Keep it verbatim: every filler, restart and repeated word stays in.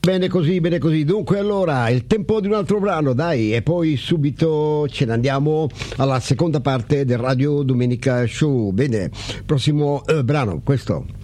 Bene così, bene così. Dunque allora, il tempo di un altro brano, dai, e poi subito ce ne andiamo alla seconda parte del Radio Domenica Show. Bene, prossimo eh, brano, questo.